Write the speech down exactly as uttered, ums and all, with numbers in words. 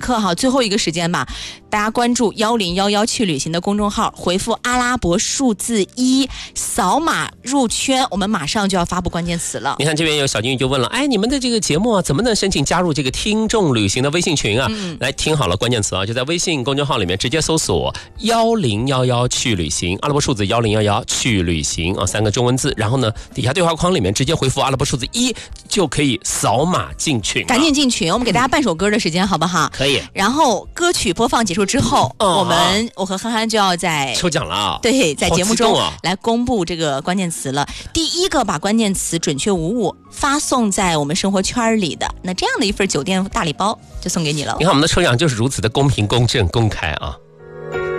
刻哈，最后一个时间吧，大家关注幺零幺幺去旅行的公众号，回复阿拉伯数字一，扫码入圈，我们马上就要发布关键词了。 你看这边有小金鱼就问了，哎，你们的这个节目啊，怎么能申请加入这个听众旅行的微信群啊？嗯、来听好了关键词啊，就在微信公众号里面直接搜索幺零幺幺去旅行，阿拉伯数字幺零幺幺去旅行啊，三个中文字，然后呢底下对话框里面直接回复阿拉伯数字一，就可以扫码进群。 赶紧进群，我们给大家半首歌的时间，好不好？ 可以。 然后歌曲播放结束之后，哦、我们我和憨憨就要在抽奖了啊！ 对，在节目中来公布这个关键词了。第一个把关键词准确无误发送在我们生活圈里的，那这样的一份酒店大礼包就送给你了。 你看我们的抽奖就是如此的公平、公正、公开啊！